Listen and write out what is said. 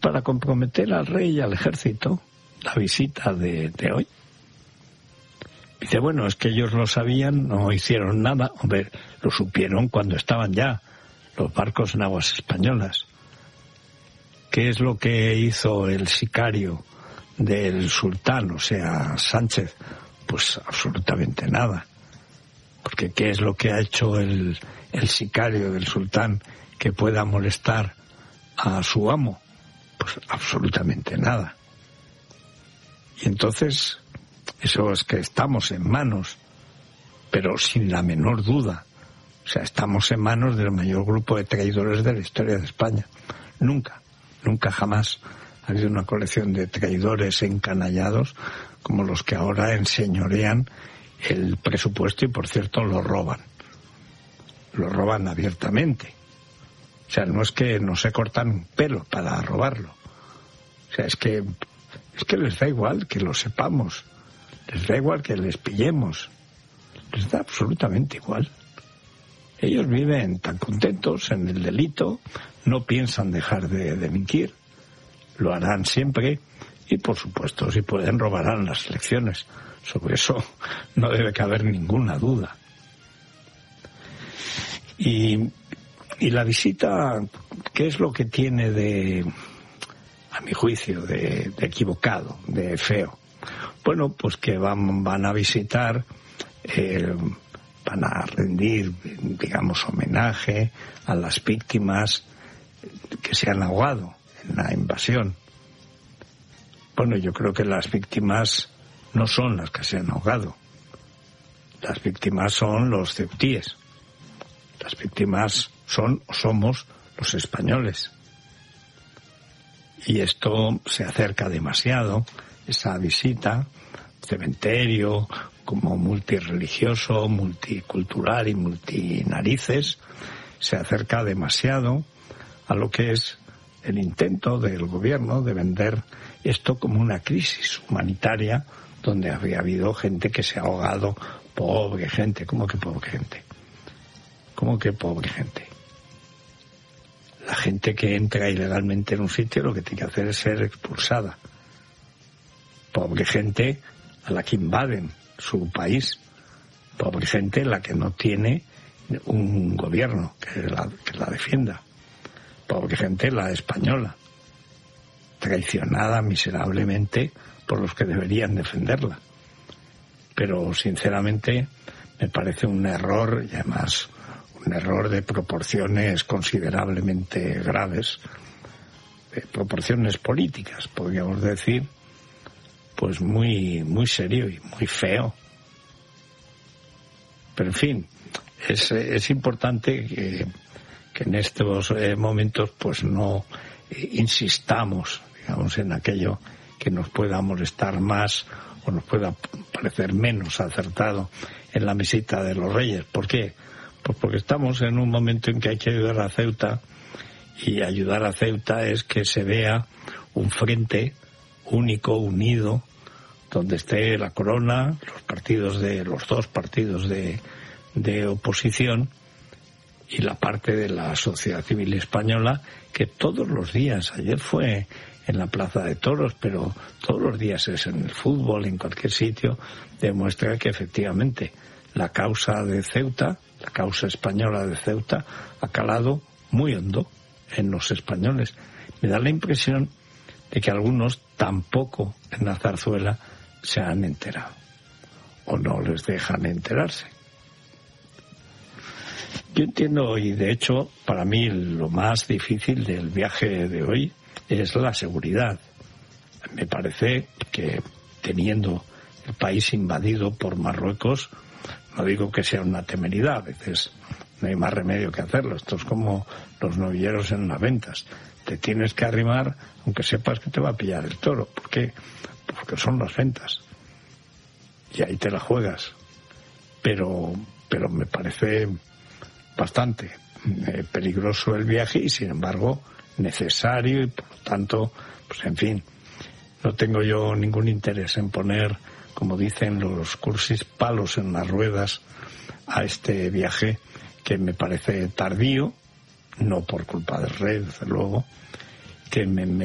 para comprometer al rey y al ejército, la visita de hoy. Dice, bueno, es que ellos lo sabían, no hicieron nada. Hombre, lo supieron cuando estaban ya los barcos en aguas españolas. ¿Qué es lo que hizo el sicario del sultán, o sea, Sánchez? Pues absolutamente nada. Porque ¿qué es lo que ha hecho el sicario del sultán que pueda molestar a su amo? Pues absolutamente nada. Y entonces, eso es que estamos en manos, pero sin la menor duda. O sea, estamos en manos del mayor grupo de traidores de la historia de España. Nunca jamás ha habido una colección de traidores encanallados como los que ahora enseñorean el presupuesto y, por cierto, lo roban. Lo roban abiertamente. O sea, no es que no se cortan un pelo para robarlo. O sea, es que les da igual que lo sepamos. Les da igual que les pillemos. Les da absolutamente igual. Ellos viven tan contentos en el delito, no piensan dejar de delinquir, lo harán siempre y, por supuesto, si pueden, robarán las elecciones. Sobre eso no debe caber ninguna duda. Y la visita, ¿qué es lo que tiene de, a mi juicio, de equivocado, de feo? Bueno, pues que van a visitar, van a rendir, digamos, homenaje a las víctimas que se han ahogado en la invasión. Bueno, yo creo que las víctimas no son las que se han ahogado. Las víctimas son los ceutíes. Las víctimas son o somos los españoles. Y esto se acerca demasiado, esa visita, cementerio, como multirreligioso, multicultural y multinarices, se acerca demasiado a lo que es el intento del gobierno de vender esto como una crisis humanitaria donde había habido gente que se ha ahogado. Pobre gente. ¿Cómo que pobre gente? ¿Cómo que pobre gente? La gente que entra ilegalmente en un sitio lo que tiene que hacer es ser expulsada. Pobre gente a la que invaden su país. Pobre gente la que no tiene un gobierno que la defienda. Pobre gente la española, traicionada miserablemente por los que deberían defenderla. Pero sinceramente me parece un error, y además un error de proporciones considerablemente graves, de proporciones políticas, podríamos decir, pues muy serio y muy feo. Pero en fin, es importante que en estos momentos pues no insistamos, digamos, en aquello que nos pueda molestar más o nos pueda parecer menos acertado en la visita de los reyes. ¿Por qué? Pues porque estamos en un momento en que hay que ayudar a Ceuta, y ayudar a Ceuta es que se vea un frente único, unido, donde esté la corona, los dos partidos de oposición y la parte de la sociedad civil española, que todos los días, ayer fue en la Plaza de Toros, pero todos los días es en el fútbol, en cualquier sitio, demuestra que efectivamente la causa de Ceuta, la causa española de Ceuta, ha calado muy hondo en los españoles. Me da la impresión de que algunos tampoco en la zarzuela se han enterado, o no les dejan enterarse. Yo entiendo, y de hecho para mí lo más difícil del viaje de hoy es la seguridad. Me parece que teniendo el país invadido por Marruecos, no digo que sea una temeridad, a veces no hay más remedio que hacerlo. Esto es como los novilleros en las ventas. Te tienes que arrimar aunque sepas que te va a pillar el toro. ¿Por qué? Porque son las ventas. Y ahí te la juegas. Pero me parece bastante peligroso el viaje y, sin embargo, necesario, y por lo tanto, pues en fin, no tengo yo ningún interés en poner, como dicen los cursis, palos en las ruedas a este viaje, que me parece tardío, no por culpa del rey, desde luego, que me